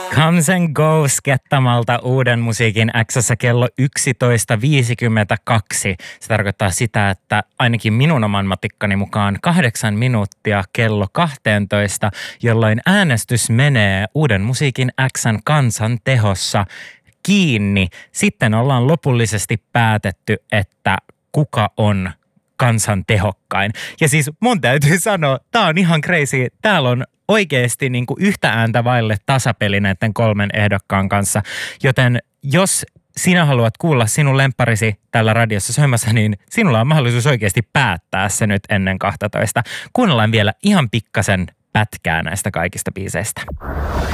Comes and Goes Kettamalta Uuden musiikin X:ssä kello 11.52. Se tarkoittaa sitä, että ainakin minun oman matikkani mukaan 8 minuuttia kello 12, jolloin äänestys menee Uuden musiikin X:n kansan tehossa kiinni. Sitten ollaan lopullisesti päätetty, että kuka on kansan tehokkain. Ja siis mun täytyy sanoa, tää on ihan crazy. Täällä on oikeasti niin kuin yhtä ääntä vaille tasapeli näiden 3 ehdokkaan kanssa. Joten jos sinä haluat kuulla sinun lempparisi tällä radiossa soimassa, niin sinulla on mahdollisuus oikeasti päättää se nyt ennen 12. Kuunnellaan vielä ihan pikkasen pätkää näistä kaikista biiseistä.